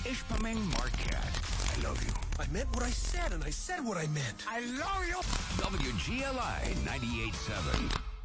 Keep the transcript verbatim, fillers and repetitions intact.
Ishpeming Marquette. I love you. I meant what I said, and I said what I meant. I love you. W G L I ninety-eight point seven.